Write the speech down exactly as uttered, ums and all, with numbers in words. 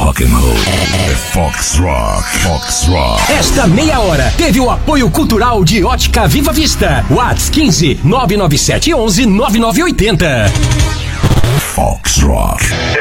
rock and roll. É Fox Rock. Fox Rock. Esta meia hora teve o apoio cultural de Ótica Viva Vista. WhatsApp quinze, nove nove sete onze, nove nove oito zero. Fox Rock.